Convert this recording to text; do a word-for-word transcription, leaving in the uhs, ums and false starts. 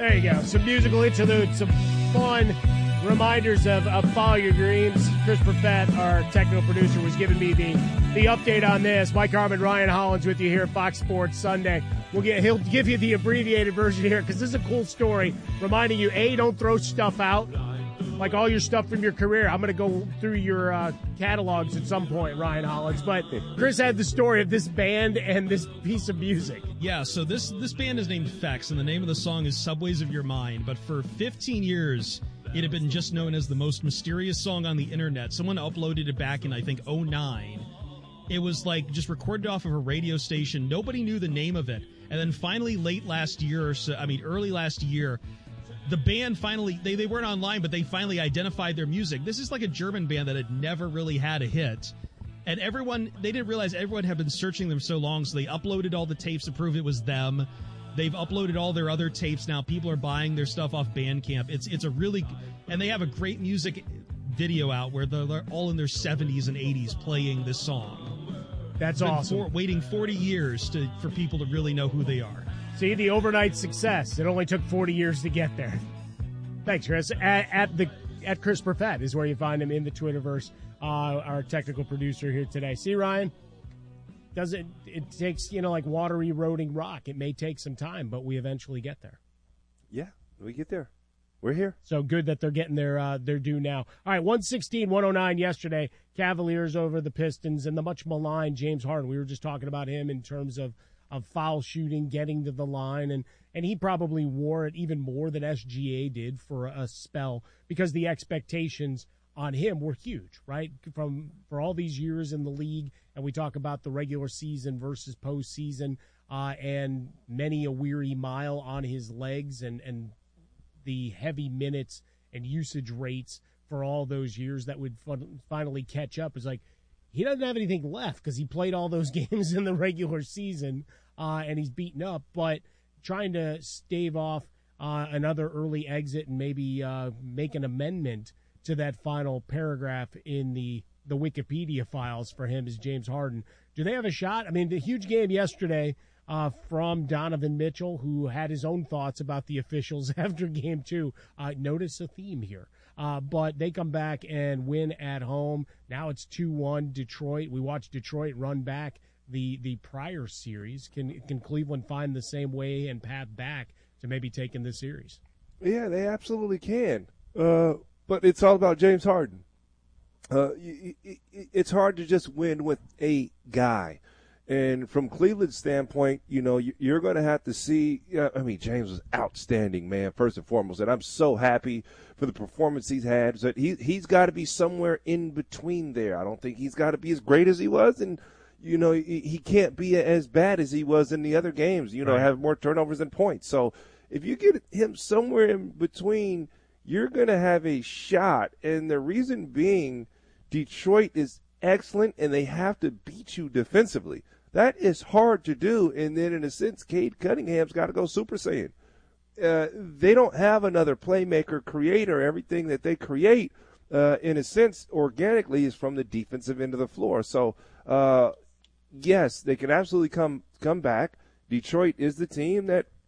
There you go. Some musical interludes, some fun reminders of, of Follow Your Dreams. Chris Perfett, our technical producer, was giving me the, the update on this. Mike Harmon, Ryan Hollins with you here at Fox Sports Sunday. We'll get, he'll give you the abbreviated version here because this is a cool story reminding you, A, don't throw stuff out. Like all your stuff from your career. I'm going to go through your uh, catalogs at some point, Ryan Hollins. But Chris had the story of this band and this piece of music. Yeah, so this this band is named Fex, and the name of the song is Subways of Your Mind. But for fifteen years, it had been just known as the most mysterious song on the internet. Someone uploaded it back in, I think, oh nine. It was like just recorded off of a radio station. Nobody knew the name of it. And then finally late last year, or so, I mean early last year, the band finally, they, they weren't online, but they finally identified their music. This is like a German band that had never really had a hit. And everyone, they didn't realize everyone had been searching them so long, so they uploaded all the tapes to prove it was them. They've uploaded all their other tapes now. People are buying their stuff off Bandcamp. It's it's a really, and they have a great music video out where they're, they're all in their seventies and eighties playing this song. That's It's been awesome. For, waiting forty years to for people to really know who they are. See, the overnight success. It only took forty years to get there. Thanks, Chris. At, at the at Chris Perfett is where you find him in the Twitterverse. Uh, our technical producer here today. See, Ryan, does it? It takes, you know, like water eroding rock. It may take some time, but we eventually get there. Yeah, we get there. We're here. So good that they're getting their uh, their due now. All right, one sixteen, one oh nine yesterday. Cavaliers over the Pistons and the much maligned James Harden. We were just talking about him in terms of. of foul shooting, getting to the line, and, and he probably wore it even more than S G A did for a spell because the expectations on him were huge, right? From for all these years in the league, and we talk about the regular season versus postseason, uh, and many a weary mile on his legs, and, and the heavy minutes and usage rates for all those years that would fun- finally catch up. Is like he doesn't have anything left because he played all those games in the regular season. Uh, and he's beaten up, but trying to stave off uh, another early exit and maybe uh, make an amendment to that final paragraph in the, the Wikipedia files for him is James Harden. Do they have a shot? I mean, the huge game yesterday uh, from Donovan Mitchell, who had his own thoughts about the officials after game two. Uh, notice a theme here. Uh, but they come back and win at home. Now it's two one Detroit. We watched Detroit run back the the prior series. Can can Cleveland find the same way and path back to maybe taking this series? Yeah, they absolutely can. Uh, but it's all about James Harden. Uh, it's hard to just win with a guy. And from Cleveland's standpoint, you know, you're going to have to see. I mean, James was outstanding, man, first and foremost. And I'm so happy for the performance he's had. So he, he's got to be somewhere in between there. I don't think he's got to be as great as he was. And you know, he can't be as bad as he was in the other games, you know, right. Have more turnovers than points. So if you get him somewhere in between, you're going to have a shot. And the reason being, Detroit is excellent, and they have to beat you defensively. That is hard to do. And then, in a sense, Cade Cunningham's got to go Super Saiyan. Uh, they don't have another playmaker, creator. Everything that they create, uh, in a sense, organically is from the defensive end of the floor. So, uh, yes, they can absolutely come come back. Detroit is the team that